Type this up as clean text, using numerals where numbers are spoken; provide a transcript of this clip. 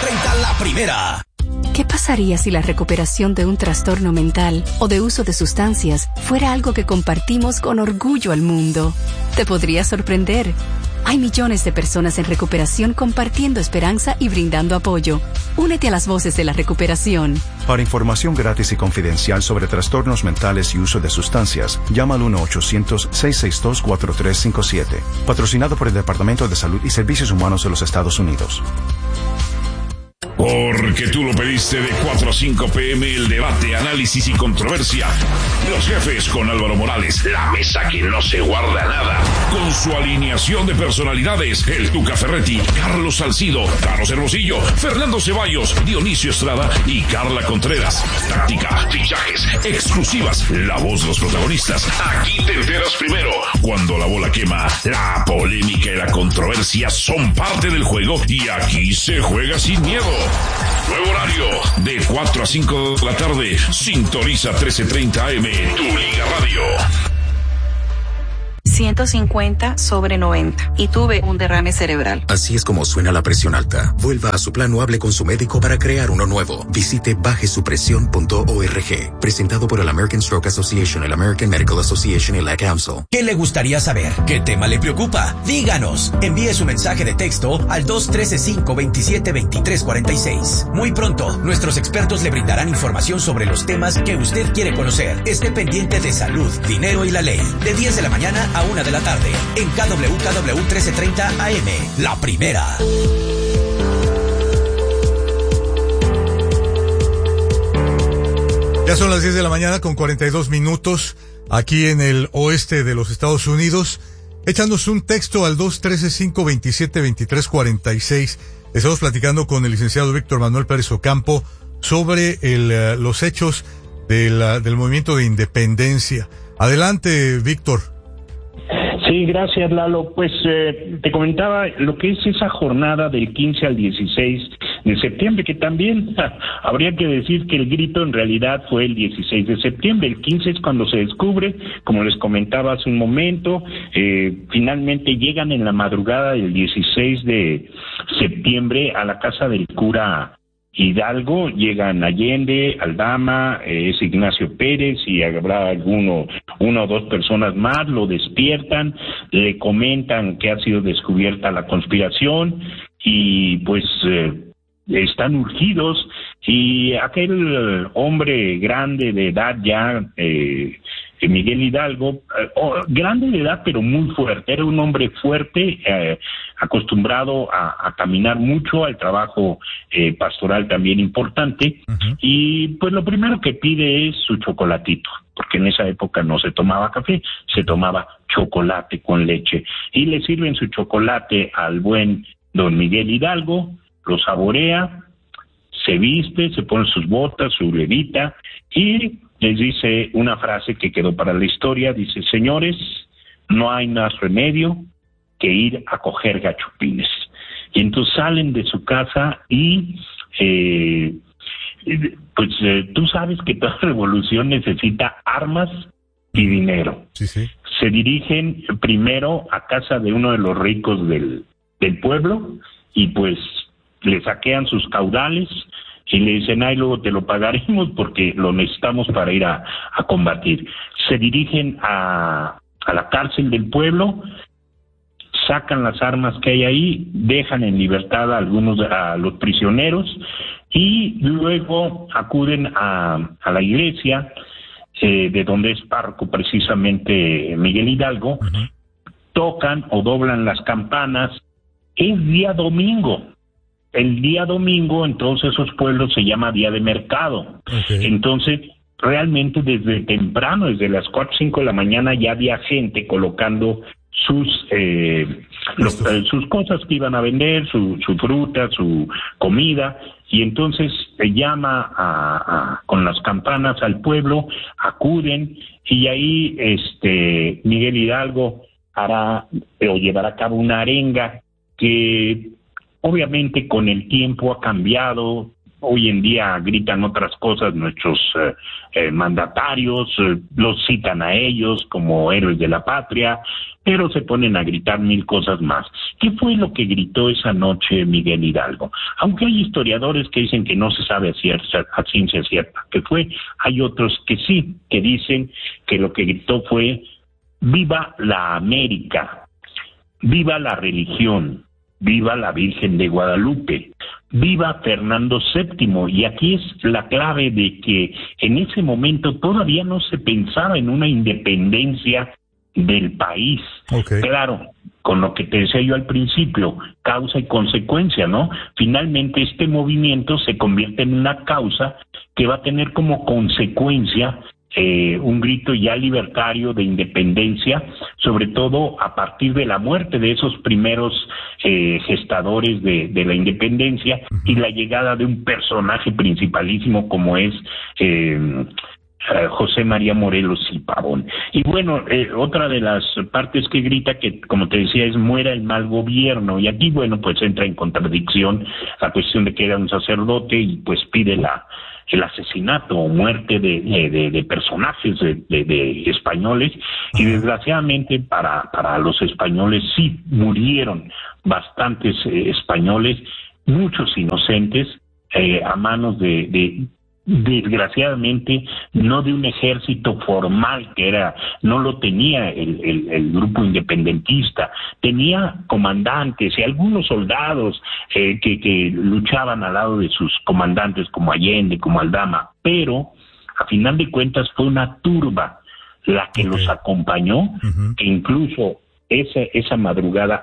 1330 La Primera. ¿Qué pasaría si la recuperación de un trastorno mental o de uso de sustancias fuera algo que compartimos con orgullo al mundo? Te podría sorprender. Hay millones de personas en recuperación compartiendo esperanza y brindando apoyo. Únete a las voces de la recuperación. Para información gratis y confidencial sobre trastornos mentales y uso de sustancias, llama al 1-800-662-4357. Patrocinado por el Departamento de Salud y Servicios Humanos de los Estados Unidos. Porque tú lo pediste, de 4 a 5 p.m. el debate, análisis y controversia. Los jefes con Álvaro Morales, la mesa que no se guarda nada. Con su alineación de personalidades, el Tuca Ferretti, Carlos Salcido, Carlos Hermosillo, Fernando Ceballos, Dionisio Estrada y Carla Contreras. Táctica, fichajes, exclusivas, la voz de los protagonistas. Aquí te enteras primero. Cuando la bola quema, la polémica y la controversia son parte del juego y aquí se juega sin miedo. Nuevo horario, de 4 a 5 de la tarde. Sintoniza 1330 AM, tu Liga Radio. 150/90 y tuve un derrame cerebral. Así es como suena la presión alta. Vuelva a su plan o hable con su médico para crear uno nuevo. Visite bajesupresión.org. Presentado por el American Stroke Association, el American Medical Association y la Council. ¿Qué le gustaría saber? ¿Qué tema le preocupa? Díganos. Envíe su mensaje de texto al 213-527-2346. Muy pronto, nuestros expertos le brindarán información sobre los temas que usted quiere conocer. Esté pendiente de salud, dinero y la ley. De 10 de la mañana a 1 de la tarde, en KWKW 1330 AM, La Primera. Ya son las 10 de la mañana con 42 minutos, aquí en el oeste de los Estados Unidos. Échanos un texto al 213-527-2346. Estamos platicando con el licenciado Víctor Manuel Pérez Ocampo sobre los hechos del movimiento de independencia. Adelante, Víctor. Sí, gracias, Lalo. Pues te comentaba lo que es esa jornada del 15 al 16 de septiembre, que también habría que decir que el grito en realidad fue el 16 de septiembre. El 15 es cuando se descubre, como les comentaba hace un momento, finalmente llegan en la madrugada del 16 de septiembre a la casa del cura Hidalgo, llegan Allende, Aldama, es Ignacio Pérez y habrá una o dos personas más, lo despiertan, le comentan que ha sido descubierta la conspiración y pues están urgidos, y aquel hombre grande de edad ya, Miguel Hidalgo, grande de edad pero muy fuerte, era un hombre fuerte, acostumbrado a caminar mucho, al trabajo pastoral también importante, y pues lo primero que pide es su chocolatito, porque en esa época no se tomaba café, se tomaba chocolate con leche, y le sirven su chocolate al buen don Miguel Hidalgo, lo saborea, se viste, se pone sus botas, su levita, y les dice una frase que quedó para la historia, dice: señores, no hay más remedio que ir a coger gachupines. Y entonces salen de su casa y tú sabes que toda revolución necesita armas y dinero. Sí, sí. Se dirigen primero a casa de uno de los ricos del pueblo y pues le saquean sus caudales y le dicen: ay, luego te lo pagaremos porque lo necesitamos para ir a combatir. Se dirigen a la cárcel del pueblo, sacan las armas que hay ahí, dejan en libertad a los prisioneros y luego acuden a la iglesia de donde es párroco precisamente Miguel Hidalgo, tocan o doblan las campanas. Es día domingo. El día domingo, entonces, esos pueblos se llama día de mercado. Entonces, realmente desde temprano, desde las 4 o 5 de la mañana, ya había gente colocando sus cosas que iban a vender, su fruta, su comida, y entonces llama con las campanas al pueblo, acuden, y ahí Miguel Hidalgo llevará a cabo una arenga que obviamente con el tiempo ha cambiado, hoy en día gritan otras cosas nuestros mandatarios, los citan a ellos como héroes de la patria, pero se ponen a gritar mil cosas más. ¿Qué fue lo que gritó esa noche Miguel Hidalgo? Aunque hay historiadores que dicen que no se sabe a ciencia cierta que fue, hay otros que sí, que dicen que lo que gritó fue: ¡viva la América! ¡Viva la religión! ¡Viva la Virgen de Guadalupe! ¡Viva Fernando VII! Y aquí es la clave de que en ese momento todavía no se pensaba en una independencia del país. Okay. Claro, con lo que te decía yo al principio, causa y consecuencia, ¿no? Finalmente este movimiento se convierte en una causa que va a tener como consecuencia un grito ya libertario de independencia, sobre todo a partir de la muerte de esos primeros gestadores de la independencia y la llegada de un personaje principalísimo como es José María Morelos y Pavón. Y bueno, otra de las partes que grita, que como te decía, es muera el mal gobierno, y aquí bueno, pues entra en contradicción la cuestión de que era un sacerdote y pues pide el asesinato o muerte de personajes de españoles, y desgraciadamente para los españoles sí murieron bastantes españoles, muchos inocentes, a manos desgraciadamente no de un ejército formal no lo tenía el grupo independentista, tenía comandantes y algunos soldados que luchaban al lado de sus comandantes como Allende, como Aldama, pero a final de cuentas fue una turba la que los acompañó, que incluso esa madrugada